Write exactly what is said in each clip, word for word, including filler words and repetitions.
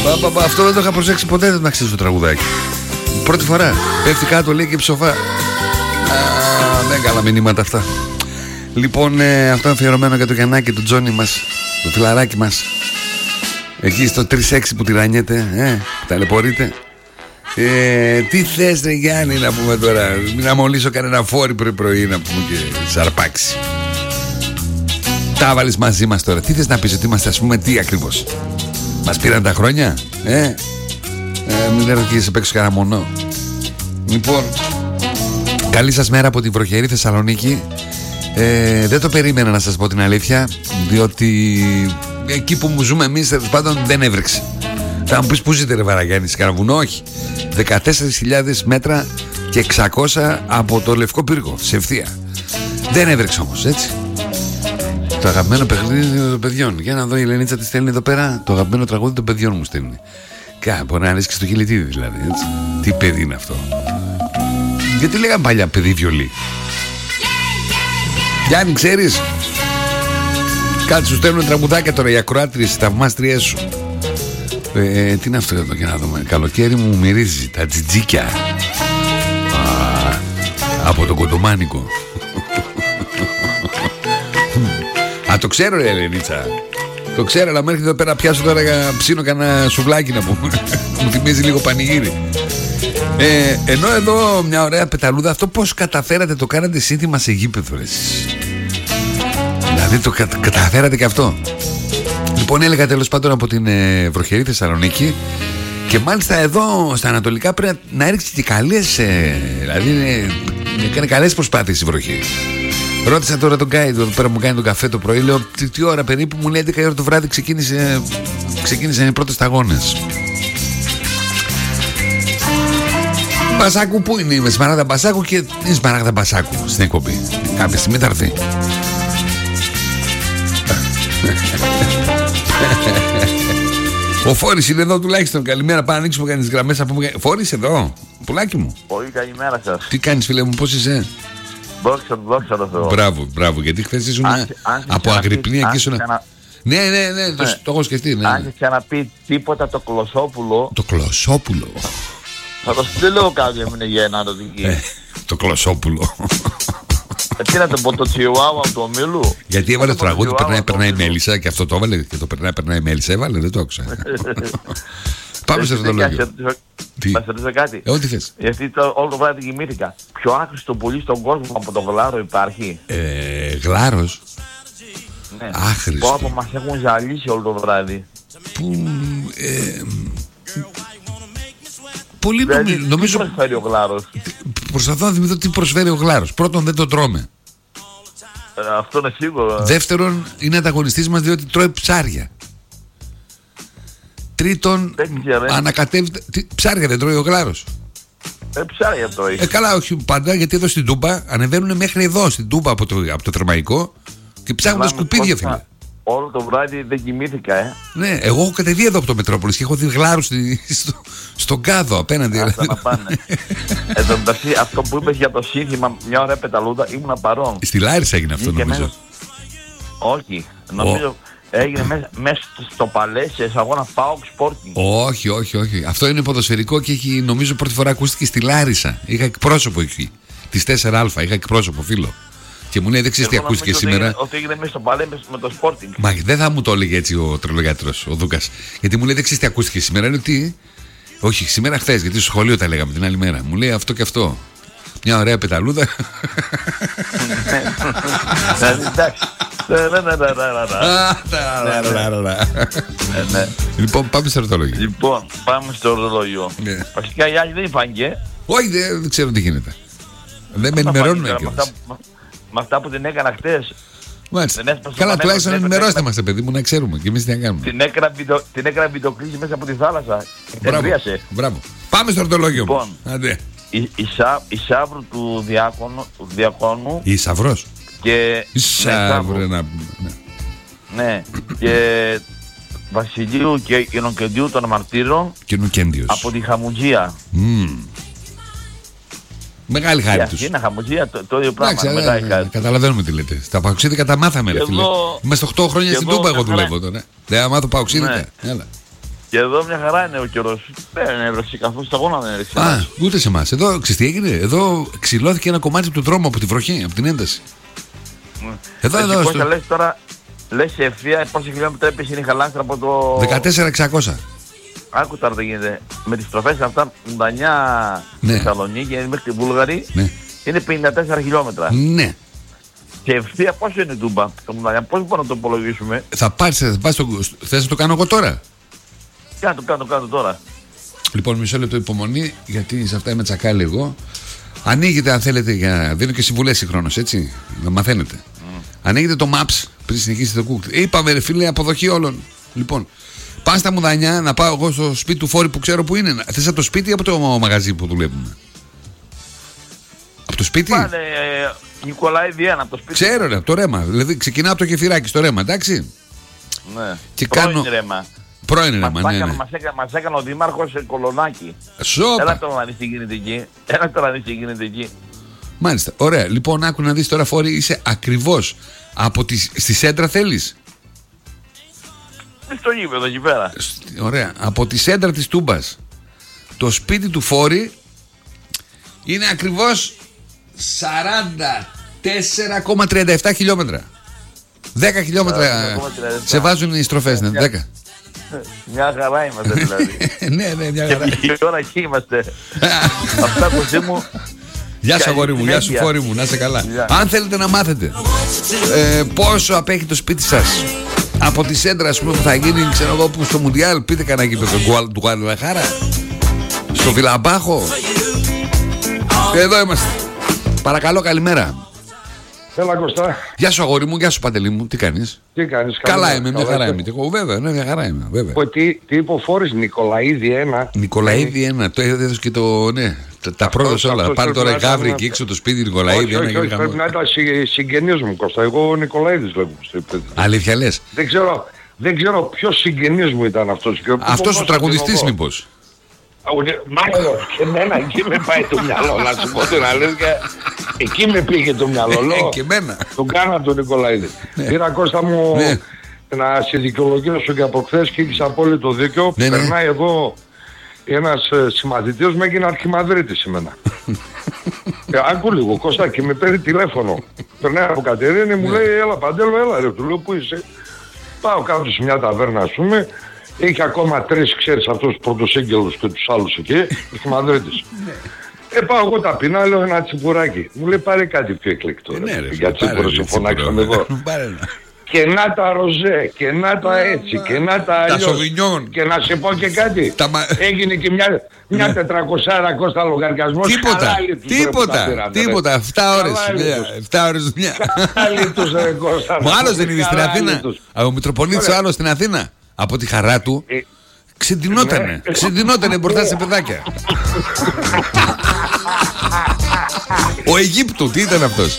Πα, πα, αυτό δεν το είχα προσέξει ποτέ, δεν αξίζει το τραγουδάκι. Πρώτη φορά. Πέφτει κάτω, λέει και ψοφά. Α, δεν καλά μηνύματα αυτά. Λοιπόν, ε, αυτό αφιερωμένο για το Γιαννάκι του Τζόνι μας, το φιλαράκι μας. Εκεί στο τρία έξι που τυραννιέται, ε, ταλαιπωρείται. Ε, τι θες ρε Γιάννη να πούμε τώρα? Μην αμολύσω κανένα φόρι πρωί πρωί να πούμε και σαρπάξει. Τα βάλεις μαζί μας τώρα. Τι θες να πεις, ότι είμαστε ας πούμε τι ακριβώς? Μας πήραν τα χρόνια, ε, ε μην έρθεις απ' έξω κανένα μονό. Λοιπόν, καλή σας μέρα από τη βροχερή Θεσσαλονίκη. ε, Δεν το περίμενα να σας πω την αλήθεια, διότι εκεί που μου ζούμε εμείς τέλος πάντων δεν έβρεξε. Θα μου πεις πού ζείτε ρε Βαραγιάννη, σε κανένα βουνό? Όχι. δεκατέσσερις χιλιάδες μέτρα και εξακόσια από το Λευκό Πύργο, σε ευθεία. Δεν έβρεξε όμως, έτσι. Το αγαπημένο παιχνίδι των παιδιών. Για να δω, η Ελενίτσα τη στέλνει εδώ πέρα. Το αγαπημένο τραγούδι των παιδιών μου στέλνει. Κάπου μπορεί να αρέσει και στο χιλιτίδι δηλαδή, έτσι. Τι παιδί είναι αυτό? Γιατί λέγαμε παλιά παιδί βιολί? Γιάννη, ξέρεις? Κάτι σου στέλνουν τραγουδάκια τώρα οι ακροάτριες, οι θαυμάστριές σου. Ε, τι είναι αυτό εδώ για να δούμε? Καλοκαίρι μου μυρίζει τα τζιτζίκια. Α, από το κοντομάνικο. Α, το ξέρω ρε Ελενίτσα. Το ξέρω, αλλά μέχρι εδώ πέρα πιάσω τώρα ψήνω κανένα σουβλάκι να πούμε. Μου θυμίζει λίγο πανηγύρι. ε, Ενώ εδώ μια ωραία πεταλούδα. Αυτό πώς καταφέρατε, το κάνατε σύνθημα σε γήπεδο εσείς? Δηλαδή το κα, καταφέρατε και αυτό. Λοιπόν, έλεγα τέλος πάντων από την ε, βροχερή Θεσσαλονίκη. Και μάλιστα εδώ στα ανατολικά πρέπει να ρίξει και καλές ε, δηλαδή ε, έκανε καλές προσπάθειες η βροχή. Ρώτησα τώρα τον Γκάι εδώ πέρα, μου κάνει τον καφέ το πρωί. Λέω τι, τι ώρα περίπου? Μου λέει έντεκα η ώρα το βράδυ ξεκίνησε, ξεκίνησαν οι πρώτες σταγόνες. Μπασάκου, πού είναι η Σμαράγδα Μπασάκου? Και η Σμαράγδα Μπασάκου στην εκπομπή κάποια στιγμή θα έρθει. Ο Φόρης είναι εδώ τουλάχιστον. Καλημέρα, πάμε να ανοίξουμε κανείς γραμμές. Φόρης εδώ, πουλάκι μου. Πολύ καλημέρα σας. Τι κάνεις φίλε μου, πώς είσαι? Δόξα, δόξα τω Θεώ. Μπράβο, μπράβο, γιατί χθες ήσουν από Αγρυπνία και ήσουν. Ναι, ναι, ναι, το, το έχω σκεφτεί. Ναι. Αν και ξαναπεί τίποτα το Κλωσόπουλο. Το Κλωσόπουλο. Θα το στείλω κάποιο μου είναι για ένα το δική. Ε, το Κλωσόπουλο. Ε, τι να το πω, το Τσιουάουα του ομίλου. Γιατί έβαλε το τραγούδι, περνάει, περνάει η Μέλισσα και αυτό το έβαλε. Και το περνάει, περνάει η Μέλισσα, έβαλε, δεν το άκουσα. Πάμε στο ρωτολόγιο. Θα σε ρωτήσω κάτι. Ε, ό,τι θες. Γιατί το, όλο το βράδυ κοιμήθηκα. Πιο άχρηστο πουλί στον κόσμο από το γλάρο υπάρχει? Ε, γλάρος. Ναι. Άχρηστο. Πω, μας έχουν ζαλίσει όλο το βράδυ. Που... Ε, πολύ δηλαδή, νομίζω... νομίζω... Τι προσφέρει ο γλάρος? Προσπαθώ να θυμηθώ τι προσφέρει ο γλάρος. Πρώτον, δεν το τρώμε. Ε, αυτό είναι σίγουρο. Δεύτερον, είναι ανταγωνιστής μας διότι τρώει ψάρια. Τρίτον, ανακατεύεται. Τι, ψάρια δεν τρώει ο γλάρος? Ε, ψάρια τρώει. Ε, καλά, όχι πάντα, γιατί εδώ στην Τούμπα ανεβαίνουν μέχρι εδώ στην Τούμπα από το, από το Θερμαϊκό και ψάχνουν τα σκουπίδια, φίλε. Όλο το βράδυ δεν κοιμήθηκα, ε. Ναι, εγώ έχω κατεβεί εδώ από το Μετρόπολης και έχω δει γλάρους στο, στον κάδο απέναντι. Αυτά να πάνε. Εν τω μεταξύ, αυτό που είπες για το σύνθημα, μια ωραία πεταλούδα, ήμουνα παρόν. Στη Λάρισα έγινε αυτό, νομίζω. Μέσα... Όχι, νομίζω. Oh. Έγινε μέσα, μέσα στο παλέ σε αγώνα ΠΑΟΚ Sporting. Όχι, όχι, όχι. Αυτό είναι ποδοσφαιρικό και έχει, νομίζω πρώτη φορά ακούστηκε στη Λάρισα. Είχα εκπρόσωπο εκεί. Τη τέσσερα α, είχα εκπρόσωπο φίλο. Και μου λέει δεν ξέρεις τι ακούστηκε σήμερα. Ότι, ότι έγινε μέσα στο παλέ με το Sporting. Μα δεν θα μου το έλεγε έτσι ο τρελογιάτρος, ο Δούκας. Γιατί μου λέει δεν ξέρεις τι ακούστηκε σήμερα. Είναι ότι. Όχι, σήμερα χθες, γιατί στο σχολείο τα λέγαμε την άλλη μέρα. Μου λέει αυτό και αυτό. Μια ωραία πεταλούδα. Εντάξει. Λοιπόν, πάμε στο ορθολόγιο. Λοιπόν, πάμε στο ορθολόγιο. Βασικά οι άλλοι δεν υπάγγε. Όχι, δεν ξέρω τι γίνεται. Δεν με ενημερώνουν κιόλας. Με αυτά που την έκανα χτες. Καλά, τουλάχιστον ενημερώστε μας, παιδί μου, να ξέρουμε και εμείς τι να κάνουμε. Την έκανα βιντεοκλήση μέσα από τη θάλασσα. Μπράβο. Πάμε στο ορθολόγιο. Λοιπόν, η Σαύρου του Διακόνου. Η Σαυρός. Και η Σαύρου, να... ναι, και Βασιλείου και Νοκεντίου των Μαρτύρων. Και Νοκέντιος. Από τη Χαμουτζία. Mm. Μεγάλη χάρη τους. Είναι Χαμουτζία, το, το ίδιο πράγμα. Μεγάλη χάρη. Καταλαβαίνουμε τι λέτε. Στα παοξίδικα τα μάθαμε, ρε φίλε. Είμαστε οκτώ χρόνια στην Τούμπα, εγώ δουλεύω τώρα. Δεν θα μάθω παοξίδικα. Ναι. Και εδώ μια χαρά είναι ο καιρός. Δεν είναι έβρεση καθώς τα αγώνα δεν είναι. Α, ούτε σε εμάς. Εδώ, ξέρεις τι έγινε. Εδώ ξυλώθηκε ένα κομμάτι του δρόμου από τη βροχή, από την ένταση. Mm. Εδώ, Εσύ, εδώ. Κώστα, Στο... λες τώρα, λες ευθεία πόσα χιλιόμετρα έπεσε είναι η Χαλάνθρα από το... δεκατέσσερα χιλιάδες εξακόσια. Άκου τώρα τι γίνεται. Με τις στροφές αυτά, ογδόντα εννιά Ναι. Θεσσαλονίκη μέχρι τη Βούλγαρη, Ναι. είναι πενήντα τέσσερα χιλιόμετρα. Ναι. Και ευθεία πόσο είναι η Τούμπα, το ογδόντα εννιά, πώς μπορούμε να το υπολογίσουμε. Θα πάρεις, θα πας στο... θες να το κάνω εγώ τώρα. Κάτω, κάτω, κάτω τώρα. Λοιπόν, μισό λεπτό υπομονή, γιατί σε αυτά είμαι τσακάλι εγώ. Ανοίγετε, αν θέλετε, για... δίνω και συμβουλές συγχρόνως, έτσι, να μαθαίνετε. Mm. Ανοίγετε το Maps πριν συνεχίσετε το Google. Είπαμε, ρε φίλε, αποδοχή όλων. Λοιπόν, πας στα Μουδανιά, να πάω εγώ στο σπίτι του Φόρη που ξέρω που είναι. Θες από το σπίτι ή από το μαγαζί που δουλεύουμε? Από το σπίτι. Πάνε ε, Νικολαίδη ένα από το σπίτι. Ξέρω, ρε, από το Ρέμα. Δηλαδή, ξεκινάω από το Κεφυράκι στο Ρέμα, εντάξει. Ναι. Και Πρώην κάνω... Ρέμα. Πρώην Ρέμα, Μας, ναι, ναι. μας, έκανε, μας έκανε ο Δήμαρχος σε Κολονάκι. Σόπα. Έλα τώρα να δεις τι γίνεται εκεί. Έλα τώρα να δεις τι γίνεται εκεί. Μάλιστα. Ωραία. Λοιπόν, άκου να δεις τώρα, Φόρη, είσαι ακριβώς από τη... στη Σέντρα θέλεις. Είναι στο γήπεδο εκεί πέρα. Ωραία. Από τη Σέντρα της Τούμπας το σπίτι του Φόρη είναι ακριβώς σαράντα τέσσερα κόμμα τριάντα επτά χιλιόμετρα. δέκα χιλιόμετρα σε βάζουν οι στροφές, ναι, δέκα. Μια χαρά είμαστε δηλαδή. Ναι, ναι, μια χαρά. Και τώρα εκεί είμαστε. Αυτά κοντή μου. Γεια σου αγόρι μου, γεια σου Φόρη μου, να είσαι καλά. Αν θέλετε να μάθετε ε, πόσο απέχει το σπίτι σας από τη Σέντρα, ας πούμε, που θα γίνει, ξέρω εγώ, που στο Μουντιάλ, πείτε κανένα γήπεδο του Γουαδαλαχάρα, στο Βιλαμπάχο. Εδώ είμαστε. Παρακαλώ, καλημέρα. Έλα Κωστά. Γεια σου αγόρι μου, γεια σου Παντελή μου, τι κάνεις? Τι κάνεις? Καλά είμαι, μια χαρά είμαι. Εγώ βέβαια, ναι, μια χαρά είμαι, βέβαια. Πω, τι, τι είπε ο Φόρης, Νικολαίδη ένα. Νικολαίδη ένα, το έδωσε και το, ναι, τα, τα πρόδωσε όλα. Πάρε τώρα η Γαύρη εκεί έξω το σπίτι Νικολαίδη ένα. Όχι, όχι, πρέπει να ήταν συγγενής μου Κώστα, εγώ ο Νικολαίδης βλέπω στο επίπεδο. Αλήθεια λες? Δεν ξέρω, δεν ξέρω ποιος συγγενής μου ήταν αυτός. Αυτός ο τραγουδιστής μήπως? Μάλλον και εμένα εκεί με πάει το μυαλό, να σου πω την αλήθεια. Εκεί με πήγε το μυαλό. Ε, και εμένα. Τον κάνα τον Νικολαίδη. Πήρα Κώστα μου να σε δικαιολογήσω και από χθες και έχεις απόλυτο δίκιο. Περνάει εδώ ένας συμμαθητής μου, έγινε αρχιμαδρίτης εμένα. Άκου λίγο Κώστα και με παίρνει τηλέφωνο. Περνάει από Κατερίνη, μου λέει έλα Παντέλο, έλα ρε, του λέω πού είσαι? Πάω κάτω σε μια ταβέρνα ας πούμε. Έχει ακόμα τρεις, ξέρεις, αυτούς τους πρωτοσύγγελους και τους άλλους εκεί, τους Μαδρίτης. Ε, πάω εγώ ταπεινά, λέω ένα τσιμπουράκι. Μου λέει πάρε κάτι πιο εκλεκτό. Ναι, ρε, για τσίπουρο σε φωνάξαμε εδώ. Και να τα ροζέ, και να τα έτσι, και να τα αλλιώς. Τα σοβινιόν. Και να σε πω και κάτι. Τα... Έγινε και μια, μια τετρακοσάρα Κώστα λογαριασμός. Τίποτα, τίποτα, τίποτα. Εφτά ώρες, εφτά ώρες δουλειά. Μου άλλος δεν είναι στην Αθήνα. Ο Μητροπολίτης ο άλλος στην Αθήνα. Από τη χαρά του ξεντινότανε, ξεντινότανε μπροστά σε παιδάκια. Ο Αιγύπτου, τι ήταν αυτός?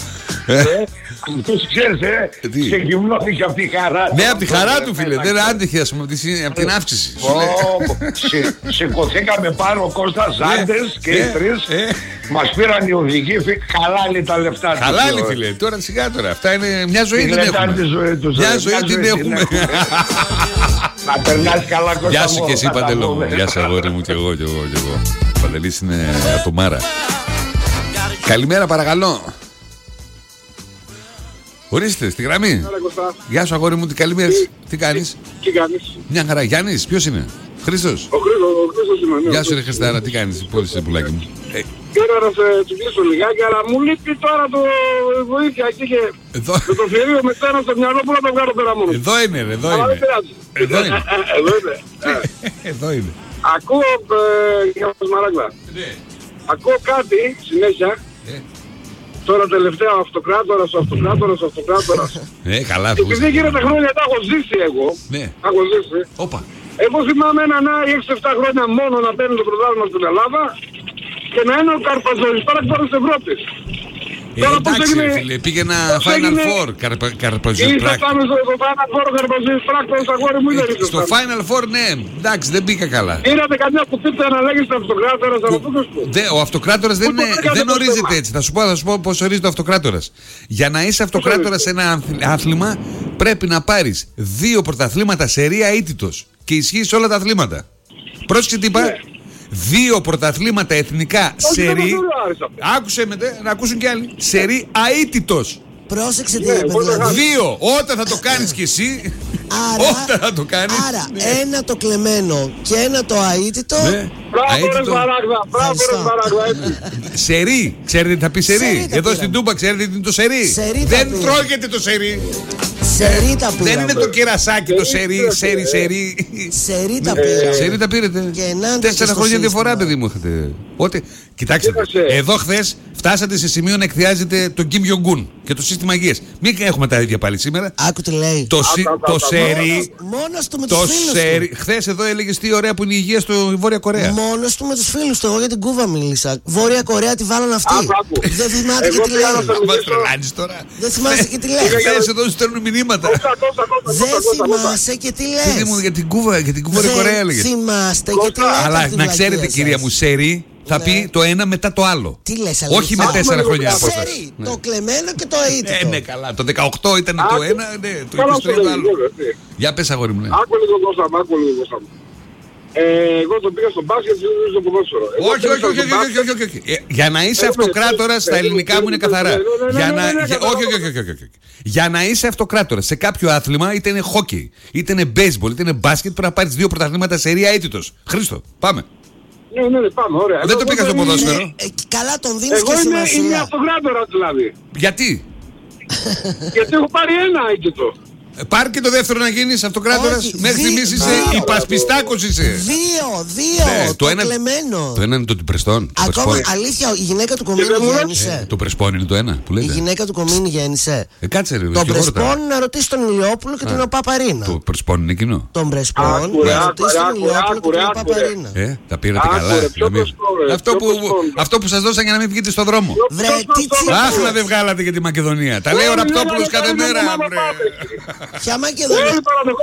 Τους ξέρεις, ε, σε γυμνώθηκε από τη χαρά του. Ναι, από τη χαρά του φίλε, δεν άντεχε ας πούμε από την αύξηση. Σηκωθήκαμε πάνω Κώστα Ζάντες και οι τρεις. Μας πήραν οι οδηγοί, χαλάλι τα λεφτά τους. Χαλάλι φίλε, τώρα σιγά τώρα, αυτά είναι μια ζωή δεν έχουμε. Μια ζωή την έχουμε. Να περνάς καλά Κώστα. Γεια σου και εσύ Παντελό μου, γεια σου αγόρι μου και εγώ και εγώ και εγώ. Παντελής είναι ατομάρα. Καλημέρα παρακαλώ. Ορίστε, στη γραμμή. Γεια σου αγόρι μου, τι καλημέρα. Τι, τι κάνεις? Τι κάνεις? Μια χαρά. Γιάννης, ποιος είναι? Χρήστος. Ο Χρήστος είμαι. Ναι, γεια σου ρε Χριστάρα, τι κάνεις? Πώς είσαι πουλάκι μου? Πήρα να σε τσουκλήσω λιγάκι, αλλά μου λείπει τώρα το βοήθεια εκεί και εδώ... με το φυρίο μετά ένα στο μυαλό που να το βγάλω πέρα μόνο. Εδώ είναι, ρε, εδώ είναι. Εδώ είναι. Εδώ είναι. Εδώ είναι. Ακούω, για μας Μαράγκλα. Ακούω κάτι συνέχεια. Τώρα τελευταία αυτοκράτορας, αυτοκράτορας, αυτοκράτορας. Ναι, καλά. Επειδή γίνεται χρόνια τα έχω ζήσει εγώ. Ναι. Έχω ζήσει. Όπα. Εγώ θυμάμαι έναν έξι εφτά χρόνια μόνο να παίρνει το πρωτάθλημα στην Ελλάδα και να είναι ο Καρπαζόλης παρακπάρος της Ευρώπης. Ε, εντάξει ρε φίλε, πήγε ένα Final Four Καρπαζόλης Πράκ. Ήρθα πάμε στο Final Four Καρπαζόλης Πράκ, το αγόρι μου δεν ήρθε. Στο Final Four ναι, εντάξει δεν πήγα καλά. Πήρατε καμιά κουπίτσα να λέγεστε αυτοκράτορας από τούτος του. Ο αυτοκράτορας δεν ορίζεται έτσι, θα σου πω πώς ορίζεται ο αυτοκράτορας. Για να είσαι αυτοκράτορας σε ένα άθλημα πρέπει να πάρεις δύο πρωταθλήματα σερία αίτητος. και ισχύει σε όλα τα αθλήματα. Πρόσεξε τι είπα. Ναι. Δύο πρωταθλήματα εθνικά σερί. Άκουσε με, να ακούσουν κι άλλοι. Σερί αίτητος. Πρόσεξε τι είπε δηλαδή. Δύο. Όταν θα το κάνεις κι εσύ. Άρα, όταν θα το κάνεις. Άρα ναι. ένα το κλεμμένο και ένα το αίτητο. Ναι. Μπράβο ρε Μπαράγδα. Μπράβο ρε Μπαράγδα. Σερί. Ξέρετε τι θα πει σερί. Εδώ στην Τούμπα ξέρετε τι είναι το σερί. Δεν τρώγεται το σερί. Σερί τα πήραμε. Δεν είναι το κερασάκι το σερί, σερί, σερί. Σερί τα πήραμε. Σερί τα πήρετε. Τέσσερα χρόνια διαφορά, παιδί μου, είχατε. Ότι, κοιτάξτε, εδώ χθες φτάσατε σε σημείο να εκθιάζετε τον Κιμ Γιονγκούν και το σύστημα υγείας. Μην έχουμε τα ίδια πάλι σήμερα. Άκου τι λέει. Το, σι, το σερί. Μόνος του με τους φίλους του. Χθες εδώ έλεγες τι ωραία που είναι η υγεία στο Βόρεια Κορέα. Μόνος του με τους φίλους του. Εγώ για την Κούβα μίλησα. Βόρεια Κορέα τη βάλαν αυτή. Δεν θυμάται και τι λέει. Δεν θυμάσαι και τι λέει. Χθες εδώ στέλνουν μηνύματα. Δεν θυμάσαι και τι λες. Για την Κούβα, για την Βόρεια Κορέα έλεγες. Θυμάστε και τι λέει. Αλλά να ξέρετε κυρία μου, σερί θα ναι. πει το ένα μετά το άλλο. Τι λες, αλήθεια. Όχι με τέσσερα χρόνια απόσταση. Σερί, ναι. Το κλεμμένο και το αίτητο. Ε, ναι, καλά. Το δεκαοκτώ ήταν Άκου. το ένα, ναι, το είκοσι τρία το άλλο. Για πες αγόρι μου. Ναι. Άκου λίγο Κώστα μου, άκου λίγο Κώστα μου. Ε, εγώ το πήγα στο μπάσκετ και στο ποδόσφαιρο. Όχι, όχι, όχι, όχι, όχι, όχι. Για να είσαι αυτοκράτορας, στα ελληνικά μου είναι καθαρά. Όχι, όχι, όχι, όχι. Για να είσαι αυτοκράτορας σε κάποιο άθλημα, είτε είναι χόκι, είτε είναι baseball, είτε είναι μπάσκετ, πρέπει να πάρεις δύο πρωταθλήματα σερία αίτητος. Χρήστο, πάμε. Ναι, ναι, πάμε, ωραία. Δεν το πήγα στο ποδόσφαιρο. Καλά τον δίνεις και σημασία. Εγώ είμαι αυτοκράτορας δηλαδή. Γιατί? Γιατί έχω πάρει ένα αίτητο. Πάρ' και το δεύτερο να γίνεις αυτοκράτορας. Μέχρι στιγμής είσαι υπασπιστάκος είσαι. Δύο, δύο. Ναι, το, το ένα, κλεμμένο. Το ένα είναι το Πρεσπόν. Ακόμα αλήθεια, η γυναίκα του Κομίνη γέννησε. Ε, το Πρεσπόν είναι το ένα που λέτε. Η γυναίκα του Κομίνη γέννησε. Ε, κάτσε ρε. Το Πρεσπόν να ρωτήσει τον Ηλιόπουλο και τον Παπαρίνα. Το Πρεσπόν είναι κοινό. Τον Πρεσπόν να ρωτήσει τον Ηλιόπουλο και τον Παπαρίνα. Ε, τα πήρατε καλά. Αυτό που σας δώσαν για να μην βγείτε στον δρόμο. Αχ, να δεν βγάλατε για τη Μακεδονία. Τα λέει ο Ραπτόπουλος κάθε μέρα. Ποια Μακεδονία.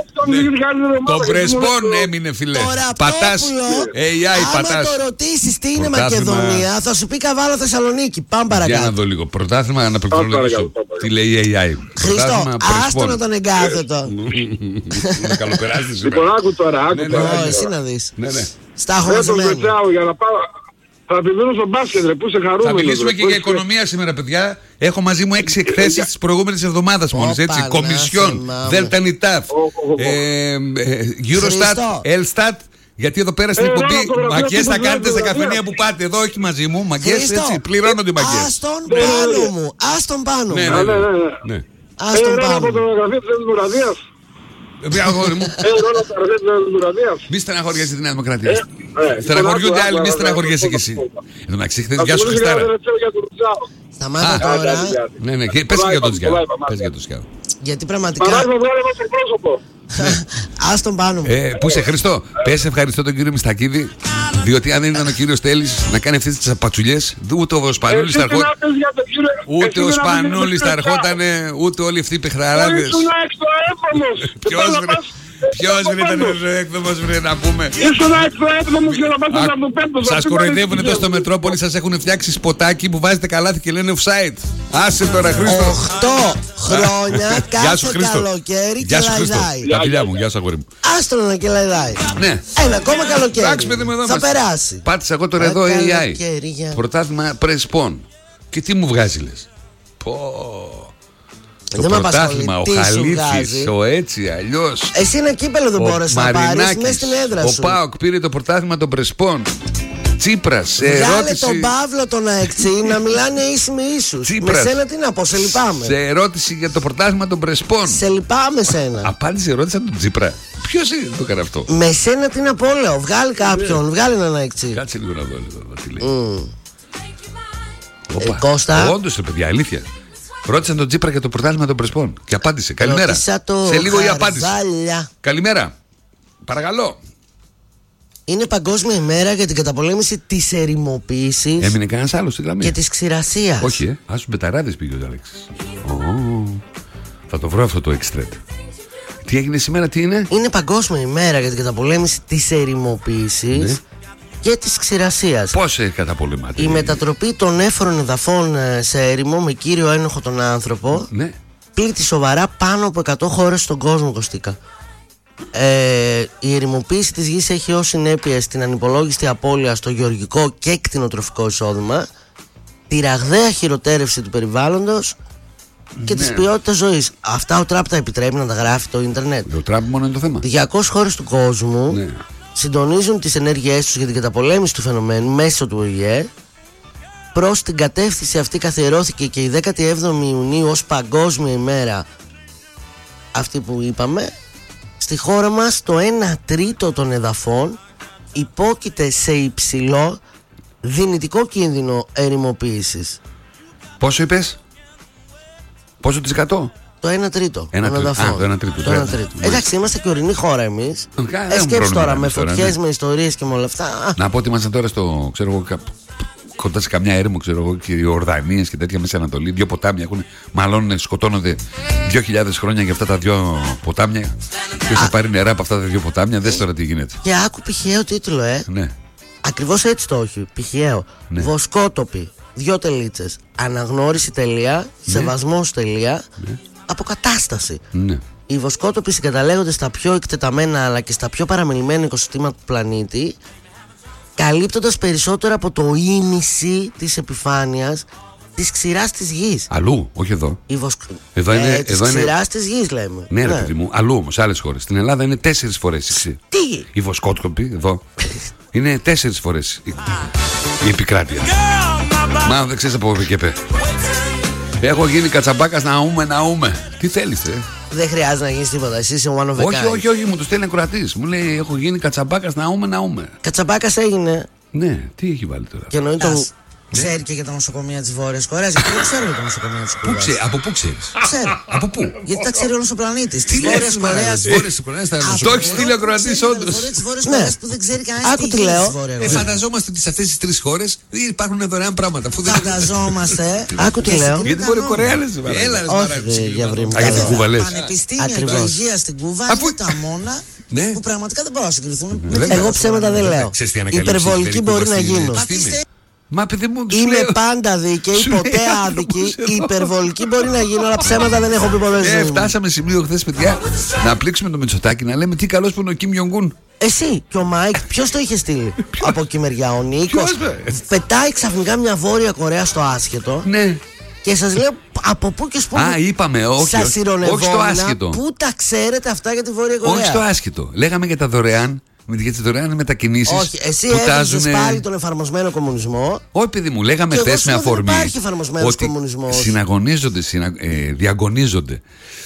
Το Πρεσπόν έμεινε φιλέ. Πατάς έι άι πατάς. Αν το ρωτήσεις τι είναι Μακεδονία θα σου πει Καβάλα Θεσσαλονίκη. Πάμε παρακάτω. Για να δω λίγο. Πρωτάθλημα να πληκτρολογήσω. Τι λέει έι άι. Χρήστο, άστο να τον εγκάθετο. Να καλοπεράσεις. Λοιπόν άκου τώρα. Εσύ να δεις. Στα χωρισμένο. Θα επιμείνω στο μπάσκετ, ρε, που είσαι χαρούμενος. Θα μιλήσουμε και για οικονομία σήμερα, παιδιά. Έχω μαζί μου έξι εκθέσεις της προηγούμενης εβδομάδας μόλις, έτσι. Κομισιόν, Δέλτα Νιτάφ, Eurostat, Elstat. Γιατί εδώ πέρα στην εκπομπή μαγκές θα κάνετε στα καφενεία που πάτε. Εδώ όχι μαζί μου, μαγκές έτσι, πληρώνονται οι μαγκές. Ας τον πάνω μου, ας τον πάνω μου. Ναι, ναι, ναι. Ας τον πάνω μου. Ποια αγόρι μου. Μη στεναχωριέσαι τη Νέα Δημοκρατία. Στεναχωριούνται άλλοι, μη στεναχωριέσαι κι εσύ. Εδώ να ξύχθες, γεια σου Χριστάρα. Σταμάτα τώρα. Ναι, ναι, πες και για τον Σκιάδο. Πες για τον Σκιάδο. Γιατί πραγματικά... Ας τον πάνω μου. Πού είσαι Χριστό, πες ευχαριστώ τον κύριο Μιστακίδη. Διότι αν δεν ήταν ο κύριος Τέλης να κάνει αυτές τις απατσουλιές, ούτε ο Σπανούλης θα ερχόταν. Ούτε ο Σπανούλης θα ερχότανε, ούτε όλοι αυτοί οι παιχταράδες. Ποιος βρε ήταν ο έκδομος βρε να πούμε. Ήσουν έξω έκδομος για να πάτε να το πέμπτο. Σας κοροϊδεύουν εδώ στο Μετρόπολη, σας έχουν φτιάξει σποτάκι που βάζετε καλάθι και λένε offside. Άσε τώρα Χρήστο. Οχτώ χρόνια κάθε καλοκαίρι και λαϊδάει. Τα φιλιά μου, γεια σου αγόρι μου. Άστρο να και λαϊδάει. Ναι. Ένα ακόμα καλοκαίρι. Θα περάσει. Πάτησα εγώ τώρα εδώ έι άι. Πρωτάθλημα Πρεσπόν. Και τι μου βγάζει λες. Πω. Το πρωτάθλημα, ο Χαλίτσης, ο έτσι αλλιώς. Εσύ ένα κύπελο δεν μπόρεσες να πάρεις μέσα στην έδρα σου. Ο ΠΑΟΚ πήρε το πρωτάθλημα των Πρεσπών. Τσίπρας, σε ερώτηση. Βγάλε τον Παύλο τον αεξή να μιλάνε ίσοι με ίσους. Με σένα τι να πω, σε λυπάμαι. Σε ερώτηση για το πρωτάθλημα των Πρεσπών. Σε λυπάμαι σένα. Απάντησε ερώτηση από τον Τσίπρα. Ποιος είναι το έκανε αυτό. Με σένα τι να πω, λέω. Βγάλε κάποιον, βγάλε έναν αεξή. Κάτσε λίγο να δω τι λέει. Κώστα. Όντως ρε παιδιά, αλήθεια. Ρώτησαν τον Τσίπρα για το πρωτάθλημα των Πρεσπών και απάντησε. Καλημέρα. Σε λίγο η απάντηση. Καλημέρα. Παρακαλώ. Είναι Παγκόσμια ημέρα για την καταπολέμηση της ερημοποίησης. Έμεινε κανένας άλλος στη γραμμή. Και της ξηρασίας. Όχι, ε. Άσους μπεταράδες πήγε ο Αλέξης. Oh. Θα το βρω αυτό το εξτρέτ. Τι έγινε σήμερα, τι είναι? Είναι Παγκόσμια ημέρα για την καταπολέμηση της ερημοποίησης. Ναι. Και της ξηρασίας. Πώς έχει καταπολεμάται? Η μετατροπή των έφορων εδαφών σε έρημο με κύριο ένοχο τον άνθρωπο, ναι, πλήττει σοβαρά πάνω από εκατό χώρες στον κόσμο, Κωστίκα. Ε, η ερημοποίηση της γης έχει ως συνέπεια στην ανυπολόγιστη απώλεια στο γεωργικό και κτηνοτροφικό εισόδημα, τη ραγδαία χειροτέρευση του περιβάλλοντος και ναι. της ποιότητας ζωής. Αυτά ο Τραμπ τα επιτρέπει να τα γράφει το ίντερνετ. Ο Τραμπ μόνο είναι το θέμα. διακόσιες χώρες του κόσμου ναι. συντονίζουν τις ενέργειές τους για την καταπολέμηση του φαινομένου μέσω του Ο Η Ε. Προς την κατεύθυνση αυτή καθιερώθηκε και η δέκατη έβδομη Ιουνίου ως παγκόσμια ημέρα αυτή που είπαμε. Στη χώρα μας το ένα τρίτο των εδαφών υπόκειται σε υψηλό δυνητικό κίνδυνο ερημοποίησης. Πόσο είπες? Πόσο της εκατό? Το ένα τρίτο ένα των εδαφών. Α, το ένα τρίτο. Το ένα τρίτο. Εντάξει, είμαστε και ορεινή χώρα εμείς. Ε, σκέψου τώρα με φωτιές, ναι. με ιστορίες και με όλα αυτά. Να πω ότι ήμασταν τώρα στο, ξέρω εγώ, κοντά σε καμιά έρημο, ξέρω εγώ, και οι Ορδανίες και τέτοια Μέση Ανατολή. Δύο ποτάμια έχουν, μάλλον σκοτώνονται δύο χιλιάδες χρόνια για αυτά τα δύο ποτάμια. Ποιος θα πάρει νερά από αυτά τα δύο ποτάμια, δες τώρα τι γίνεται. Και άκου πηχαίο τίτλο, ε. Ναι. Ακριβώς έτσι το όχι. Πηχαίο. Ναι. Βοσκότοποι. Δύο τελίτσες. Αναγνώριση τελεία. Ναι. Σεβασμός τελεία. Ναι. Αποκατάσταση. Ναι. Οι βοσκότοποι συγκαταλέγονται στα πιο εκτεταμένα αλλά και στα πιο παραμελημένα οικοσυστήματα του πλανήτη, καλύπτοντας περισσότερο από το ίμιση της επιφάνειας της ξηράς της γης. Αλλού, όχι εδώ. Η βοσκ... Εδώ είναι, ε, της εδώ ξηράς είναι... της γης λέμε. Ναι, ναι. ρε παιδί μου, αλλού όμως, σε άλλες χώρες. Στην Ελλάδα είναι τέσσερις φορές η ξηρή. Τι? Οι βοσκότοποι εδώ είναι τέσσερις φορές η, η επικράτεια. Μα δεν ξέρεις από και πέ. Έχω γίνει κατσαμπάκας να ούμε, να ούμε. Τι θέλεις, ε? Δεν χρειάζεται να γίνεις τίποτα. Εσύ είσαι one of a kind. Όχι, όχι, όχι, μου το στέλνει ακροατής. Μου λέει: έχω γίνει κατσαμπάκας να ούμε, να ούμε. Κατσαμπάκας έγινε. Ναι, τι έχει βάλει τώρα. Και εννοεί τον. Ξέρει και για τα νοσοκομεία της Βόρειας Κορέας. Γιατί δεν ξέρω για τα νοσοκομεία της Κούβας. Από πού ξέρεις? Ξέρω. Από πού? Γιατί τα ξέρει όλος ο πλανήτης. Τι Βόρειας Κορέας. Το έχει στείλει ακροατής, όντως. Της Βόρειας Κορέας που δεν ξέρει κανένας. Άκου τι λέω. Φανταζόμαστε ότι σε αυτές τις τρεις χώρες υπάρχουν δωρεάν πράγματα. Φανταζόμαστε. Άκου τι λέω. Γιατί Βόρεια Κορέα λες? Έλα, όχι, για βρήμη. Για την Κούβα λες? Πανεπιστήμια και υγεία στην Κούβα είναι τα μόνα που πραγματικά δεν μπορούν να συγκριθούν. Εγώ ψέματα δεν λέω. Υπερβολική μπορεί να γίνουν. Μα παιδί μου, είμαι λέω... πάντα δίκαιη, ποτέ άδικη. Η υπερβολική μπορεί να γίνει, αλλά ψέματα δεν έχω πει ποτέ. Ε, φτάσαμε σημείο χθες, παιδιά, να πλήξουμε το Μητσοτάκη, να λέμε τι καλός που είναι ο Κιμ Ιονγκούν. Εσύ και ο Μάικ, ποιος το είχε στείλει? Από εκεί μεριά, ο Νίκος. Πετάει ξαφνικά μια Βόρεια Κορέα στο άσχετο. Ναι. Και σας λέω από πού και σπου. Α, είπαμε, όχι, σας όχι στο άσχετο. Πού τα ξέρετε αυτά για τη Βόρεια Κορέα? Όχι στο άσχετο. Λέγαμε για τα δωρεάν. Για τις δωρεάν μετακινήσεις. Όχι, εσύ έδωσες πάλι τον εφαρμοσμένο κομμουνισμό. Όχι, παιδί μου, λέγαμε χθες με αφορμή ότι συναγωνίζονται, συνα, ε, διαγωνίζονται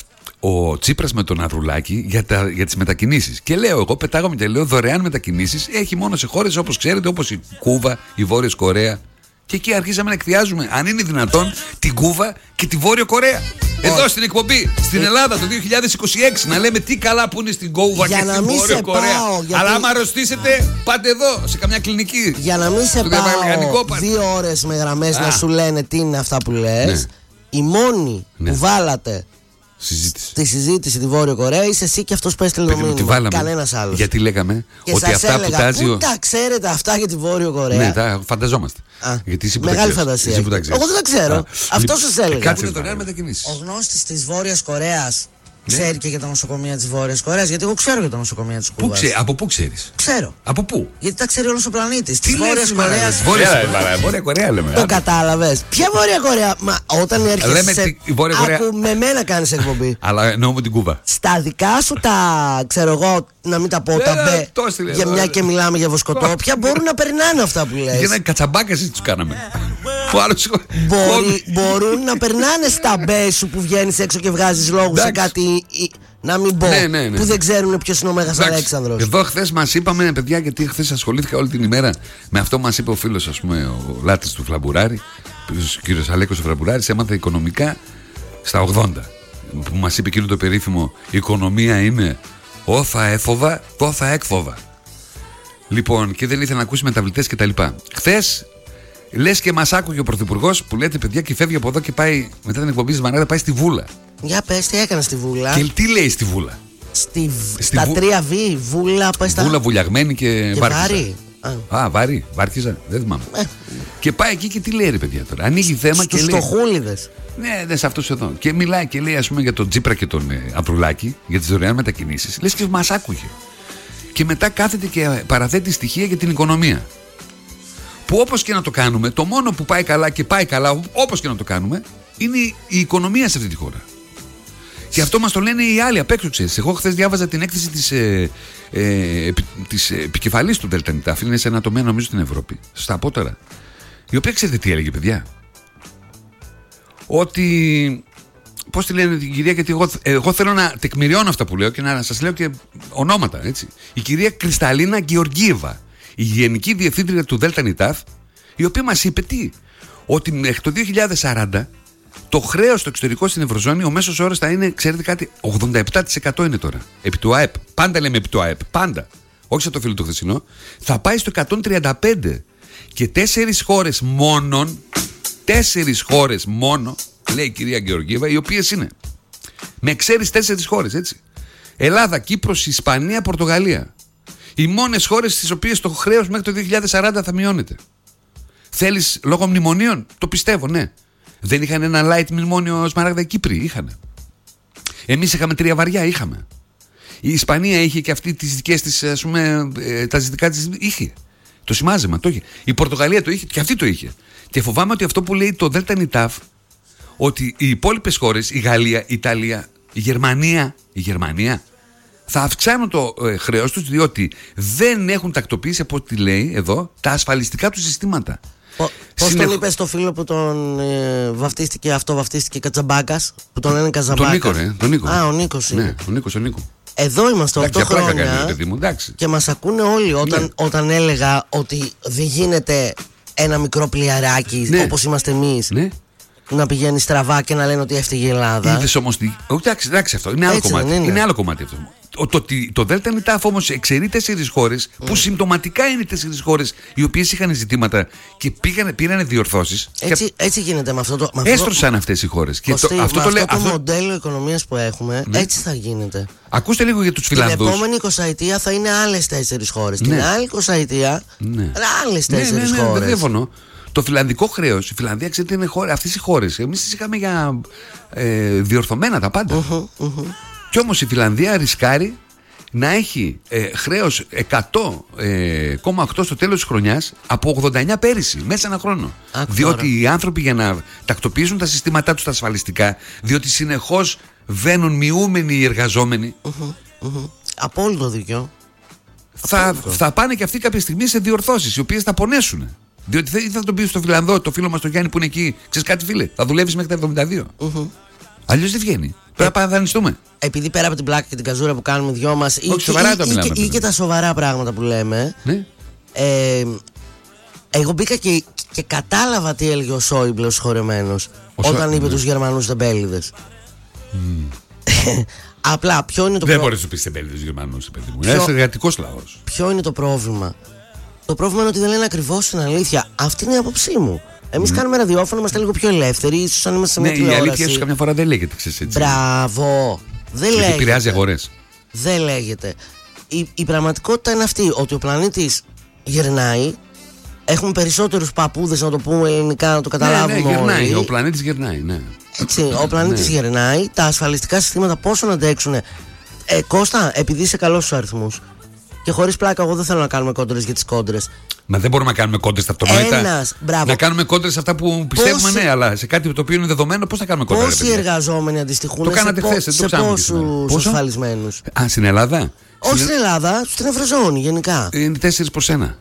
ο Τσίπρας με τον Ανδρουλάκη για, τα, για τις μετακινήσεις. Και λέω, εγώ πετάγαμε και λέω δωρεάν μετακινήσεις έχει μόνο σε χώρες όπως ξέρετε, όπως η Κούβα, η Βόρεια Κορέα. Και εκεί αρχίσαμε να εκθιάζουμε, αν είναι δυνατόν, την Κούβα και τη Βόρεια Κορέα. Εδώ στην εκπομπή, στην Ελλάδα το δύο χιλιάδες είκοσι έξι, να λέμε τι καλά που είναι στην Κούβα και στην Βόρεια Κορέα. Πάω, γιατί... Αλλά άμα αρρωστήσετε, πάτε εδώ, σε καμιά κλινική. Για να μην σε πάω δύο ώρες με γραμμές να σου λένε τι είναι αυτά που λες, ναι. Οι μόνοι ναι. που βάλατε συζήτηση. Στη συζήτηση τη Βόρεια Κορέα είσαι εσύ και αυτός που έστειλε το μήνυμα. Κανένας άλλος. Γιατί λέγαμε και ότι αυτά έλεγα, που τάζει. Πού τα ξέρετε αυτά για τη Βόρεια Κορέα? Ναι, τα φανταζόμαστε. Α, γιατί εσύ που μεγάλη τα φαντασία. Εσύ που τα Εγώ δεν τα ξέρω. Α, αυτό σας έλεγα. Κάτσε ο γνώστης της Βόρειας Κορέας ξέρει ναι. και για τα νοσοκομεία της Βόρειας Κορέας. Γιατί εγώ ξέρω για τα νοσοκομεία της Κούβας. Ξέ, από πού ξέρεις? Ξέρω. Από πού? Γιατί τα ξέρει όλος ο πλανήτης. Της Βόρειας Κορέας. Βόρεια Κορέα λέμε. Το κατάλαβες. Ποια Βόρεια Κορέα? Μα όταν έρχεσαι σε... Άκου, με μένα κάνεις εκπομπή. Αλλά εννοούμε την Κούβα. Στα δικά σου τα, ξέρω εγώ, να μην τα πω, τα μπε, για μια και μιλάμε για βοσκοτόπια, μπορούν να περνάνε αυτά που λες. Για να κατσαμπάκες τους κάναμε. Μπορούν να περνάνε στα μπε σου που βγαίνεις έξω και βγάζεις λόγους σε κάτι. Να μην πω, ναι, ναι, ναι. που δεν ξέρουν ποιος είναι ο Μέγας Αλέξανδρος. Εδώ χθες μας είπαμε, παιδιά, γιατί χθες ασχολήθηκα όλη την ημέρα με αυτό μας είπε ο φίλος, ας πούμε, ο Λάτης του Φλαμπουράρη, ο κύριος Αλέκος του Φλαμπουράρης, έμαθα οικονομικά στα ογδόντα. Που μας είπε εκείνο το περίφημο, η οικονομία είναι όθα έφοβα, τόθα έκφοβα. Λοιπόν, και δεν ήθελε να ακούσει μεταβλητές κτλ. Χθες, λες και μας άκουγε ο Πρωθυπουργός που λέτε, παιδιά, και φεύγει από εδώ και πάει μετά την εκπομπή της Μανάρα, πάει στη Βούλα. Για πες, τι έκανε στη Βούλα? Και τι λέει στη Βούλα? Στη, στη στα βου... τρία βι, Βούλα, πες τα... Βούλα βουλιαγμένη και, και βάρη. Α, Α βάρη, βάρκιζα, δεν θυμάμαι. Ε. Και πάει εκεί και τι λέει ρε παιδιά τώρα. Ανοίγει θέμα στους και λέει. Στους στοχούλιδες. Ναι, ναι, σε αυτούς εδώ. Και μιλάει και λέει, ας πούμε, για τον Τσίπρα και τον ε, Απρουλάκη, για τις δωρεάν μετακινήσεις. Λες και μας άκουγε. Και μετά κάθεται και παραθέτει στοιχεία για την οικονομία. Που όπως και να το κάνουμε, το μόνο που πάει καλά και πάει καλά, όπως και να το κάνουμε, είναι η οικονομία σε αυτή τη χώρα. Και αυτό μας το λένε οι άλλοι απ' έξω, ξέρεις. Εγώ χθες διάβαζα την έκθεση της, ε, ε, της επικεφαλής του Δέλτα Νιτάφ. Είναι σε ένα τομέα, νομίζω, στην Ευρώπη, στα απότερα. Η οποία ξέρετε τι έλεγε, παιδιά. Ότι. Πώς τη λένε την κυρία, γιατί εγώ, εγώ θέλω να τεκμηριώνω αυτά που λέω και να σας λέω και ονόματα, έτσι. Η κυρία Κρυσταλίνα Γεωργίεβα, η γενική διευθύντρια του Δέλτα Νιτάφ, η οποία μας είπε τι. Ότι μέχρι το δύο χιλιάδες σαράντα το χρέος στο εξωτερικό στην Ευρωζώνη, ο μέσος όρος θα είναι, ξέρετε κάτι, ογδόντα επτά τοις εκατό είναι τώρα. Επί του ΑΕΠ. Πάντα λέμε επί του ΑΕΠ. Πάντα. Όχι σαν το φίλο του χθεσινό. Θα πάει στο εκατόν τριάντα πέντε. Και τέσσερις χώρες μόνον, τέσσερις χώρες μόνο, λέει η κυρία Γεωργίεβα, οι οποίες είναι, με εξαίρεση τέσσερις χώρες, έτσι. Ελλάδα, Κύπρος, Ισπανία, Πορτογαλία. Οι μόνες χώρες στις οποίες το χρέος μέχρι το δύο χιλιάδες σαράντα θα μειώνεται. Θέλεις λόγω μνημονίων? Το πιστεύω, ναι. Δεν είχαν ένα light μνημόνιο Σμαράγδα Κύπρη? Είχαν. Εμείς είχαμε τρία βαριά, είχαμε. Η Ισπανία είχε και αυτή τις δικές της, ας πούμε, τα ζητικά της είχε. Το σημάζεμα το είχε. Η Πορτογαλία το είχε και αυτή το είχε. Και φοβάμαι ότι αυτό που λέει το Δέλτα Νιτάφ, ότι οι υπόλοιπες χώρες, η Γαλλία, η Ιταλία, η Γερμανία, η Γερμανία θα αυξάνουν το ε, χρέος τους, διότι δεν έχουν τακτοποιήσει, από ό,τι λέει εδώ, τα ασφαλιστικά του συστήματα. Πώς Συνεχ... τον είπε στο φίλο που τον ε, βαφτίστηκε, αυτό βαφτίστηκε Κατσαμπάκας, που τον λένε Καζαμπάκα? Τον Νίκο, ρε, τον Νίκο. Α, ο Νίκος είναι. Ναι, ο Νίκος, ο Νίκο. Εδώ είμαστε οκτώ χρόνια κάνει, μου, και μας ακούνε όλοι όταν, ναι. όταν έλεγα ότι δεν γίνεται ένα μικρό πλοιαράκι, ναι. όπως είμαστε εμείς, ναι. να πηγαίνει στραβά και να λένε ότι έφταιγε η Ελλάδα. Είδες όμως. Εντάξει, εντάξει, αυτό είναι άλλο Έτσι, κομμάτι. Ναι, ναι. Είναι άλλο κομμάτι αυτό. Το, το, το, το Δέλτα Νιτάφ όμως εξαιρεί τέσσερις χώρες mm. που συμπτωματικά είναι τέσσερις χώρες οι οποίες είχαν ζητήματα και πήγαν, πήραν διορθώσεις. Έτσι, και... έτσι γίνεται με αυτό το. Με έστρωσαν το... αυτές οι χώρες. Κωστή, και το, αυτό με το, αυτό το αυτό... μοντέλο οικονομίας που έχουμε, ναι. έτσι θα γίνεται. Ακούστε λίγο για τους Φιλανδούς. Την επόμενη εικοσαετία θα είναι άλλες τέσσερις χώρες. Ναι. Την άλλη εικοσαετία ναι. άλλες τέσσερις ναι, ναι, ναι, χώρες. Δεν διαφωνώ. Το φιλανδικό χρέος, η Φιλανδία, ξέρετε, είναι χώρα, αυτές οι χώρες. Εμείς τις είχαμε για ε, διορθωμένα τα πάντα. Uh-huh, uh-huh. Κι όμως η Φιλανδία ρισκάρει να έχει ε, χρέος εκατό κόμμα οκτώ στο τέλος της χρονιάς από ογδόντα εννιά πέρυσι, μέσα ένα χρόνο. Άκου διότι τώρα. οι άνθρωποι, για να τακτοποιήσουν τα συστήματά τους τα ασφαλιστικά, διότι συνεχώς βαίνουν μειούμενοι οι εργαζόμενοι, uh-huh, uh-huh. Απόλυτο δίκιο. Θα, θα πάνε και αυτοί κάποια στιγμή σε διορθώσεις, οι οποίες θα πονέσουν. Διότι θα, θα τον πει στο Φιλανδό, το φίλο μας τον Γιάννη που είναι εκεί, ξέρεις κάτι, φίλε, θα δουλεύεις μέχρι τα εβδομήντα δύο. Uh-huh. Αλλιώς δεν βγαίνει. Πρέπει να δανειστούμε. Επειδή πέρα από την πλάκα και την καζούρα που κάνουμε οι δυο μας, ή, Όχι, σοβαρά ή, το ή, μιλάμε, ή, ή και τα σοβαρά πράγματα που λέμε, ναι. ε, εγώ μπήκα και, και κατάλαβα τι έλεγε ο Σόιμπλε ο συγχωρεμένος όταν είπε ναι. τους Γερμανούς τεμπέληδες. Mm. Απλά ποιο είναι το Δεν προ... μπορείς να πεις τεμπέληδες τους Γερμανούς, παιδί μου. Είναι ένας εργατικός λαός. Ποιο είναι το πρόβλημα? Το πρόβλημα είναι ότι δεν λένε ακριβώς την αλήθεια. Αυτή είναι η άποψή μου. Εμείς mm. κάνουμε ραδιόφωνο, είμαστε λίγο πιο ελεύθεροι, ίσως αν είμαστε σε μια ναι, τηλεόραση. Η αλήθεια ίσως καμιά φορά δεν λέγεται, ξέρεις, έτσι. Μπράβο. Δεν λέγεται. Γιατί επηρεάζει αγορές. Δεν λέγεται. Η, η πραγματικότητα είναι αυτή, ότι ο πλανήτης γερνάει. Έχουμε περισσότερους παππούδες, να το πούμε ελληνικά, να το καταλάβουμε. Ναι, ναι, γερνάει. όλοι. Ο πλανήτης γερνάει, ναι. Έτσι, ο πλανήτης ναι. γερνάει. Τα ασφαλιστικά συστήματα πόσο να αντέξουν. Ε, Κώστα, επειδή είσαι καλός στους αριθμούς. Και χωρίς πλάκα, εγώ δεν θέλω να κάνουμε κόντρες για τις κόντρες. Μα δεν μπορούμε να κάνουμε κόντρες στα αυτονόητα. Ένας, μπράβο. Να κάνουμε κόντρες σε αυτά που πιστεύουμε, Πόσοι... ναι, αλλά σε κάτι το οποίο είναι δεδομένο, πώς θα κάνουμε κόντρες? Πόσοι εργαζόμενοι αντιστοιχούν σε, πο... σε, σε πόσους ασφαλισμένους? Α, στην Ελλάδα? Όχι στην Ελλάδα, στην Ευρωζώνη γενικά. Είναι τέσσερις προς ένα.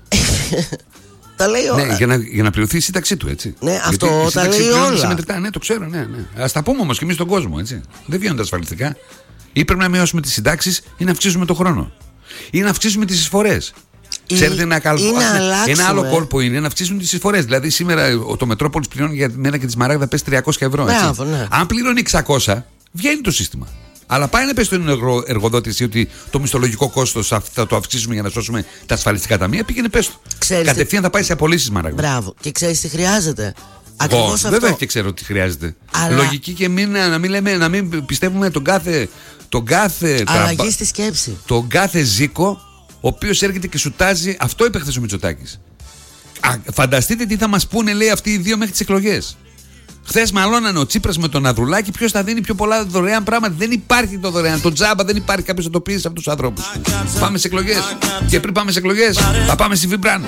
Τα λέει όλα. Ναι, για να, για να πληρωθεί η σύνταξή του, έτσι. Ναι, γιατί αυτό τα λέει όλα. Συμμετρικά, ναι, το ξέρω, ναι, ναι. Ας τα πούμε όμως και εμείς στον κόσμο, έτσι. Δεν βγαίνουν τα ασφαλιστικά. Ή πρέπει να μειώσουμε τις συντάξεις ή να αυξήσουμε το χρόνο. Ή να αυξήσουμε τις εισφορές. Ή, Ξέρετε, ένα, καλ... ένα άλλο κόλπο είναι να αυξήσουν τις εισφορές. Δηλαδή, σήμερα το Μετρόπολης πληρώνει για μένα και τη Σμαράγδα πες τριακόσια ευρώ. Έτσι. Μπράβο, ναι. Αν πληρώνει εξακόσια, βγαίνει το σύστημα. Αλλά πάει να πες στον εργοδότη ότι το μισθολογικό κόστος θα το αυξήσουμε για να σώσουμε τα ασφαλιστικά ταμεία. Πήγαινε πες το. Κατευθείαν θα πάει σε απολύσεις, Σμαράγδα. Μπράβο. Και ξέρεις τι χρειάζεται? Ακριβώς αυτό. Βέβαια και ξέρω τι χρειάζεται. Αλλά... Λογική και μην, να, μην λέμε, να μην πιστεύουμε τον κάθε. Τον κάθε αλλαγή στη σκέψη. Τον κάθε ζήκο ο οποίος έρχεται και σουτάζει. Αυτό είπε χθες ο Μητσοτάκης. Α, φανταστείτε τι θα μας πούνε, λέει, αυτοί οι δύο μέχρι τις εκλογές. Χθες μαλώνανε ο Τσίπρας με τον Ανδρουλάκη ποιος θα δίνει πιο πολλά δωρεάν πράγματα. Δεν υπάρχει το δωρεάν. Το τζάμπα δεν υπάρχει. Κάποιος θα το πει σε αυτούς τους ανθρώπους. Πάμε σε εκλογές. Και πριν πάμε σε εκλογές, θα πάμε στη Φιμπράν.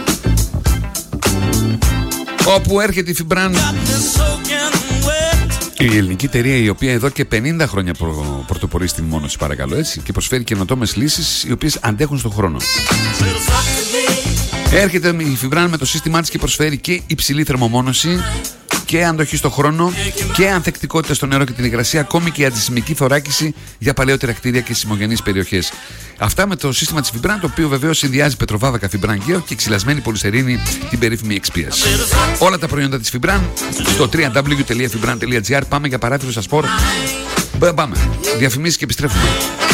Όπου έρχεται η Φιμπράν, η ελληνική εταιρεία η οποία εδώ και πενήντα χρόνια προ... πρωτοπορεί στην μόνωση, παρακαλώ, έτσι, και προσφέρει καινοτόμες λύσεις οι οποίες αντέχουν στον χρόνο. Έρχεται η Φιμπράν με το σύστημά της και προσφέρει και υψηλή θερμομόνωση και αντοχή στον χρόνο και ανθεκτικότητα στο νερό και την υγρασία, ακόμη και αντισημική θωράκιση για παλαιότερα κτίρια και σεισμογενείς περιοχές. Αυτά με το σύστημα της Φιμπράν, το οποίο βεβαίως συνδυάζει πετροβάδακα Φιμπράν Γκέο και ξυλασμένη πολυστερίνη, την περίφημη εξπίας. Όλα τα προϊόντα της Φιμπράν στο double-u double-u double-u τελεία fibran τελεία gr. Πάμε για παράθυρο στα σπορ. Πάμε. Διαφημίσεις και επιστρέφουμε.